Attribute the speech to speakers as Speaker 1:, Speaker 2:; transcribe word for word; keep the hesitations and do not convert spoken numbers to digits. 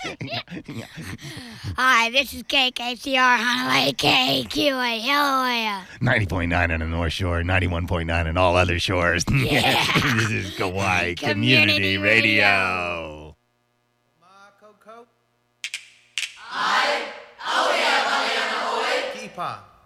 Speaker 1: Hi, this is K K C R Honolulu K Q A L O A.
Speaker 2: ninety point nine on the North Shore, ninety-one point nine on all other shores.
Speaker 1: Yeah.
Speaker 2: This is Kauai Community,
Speaker 1: Community
Speaker 2: Radio.
Speaker 1: Radio.
Speaker 3: Coco. I, oh yeah, Keep on.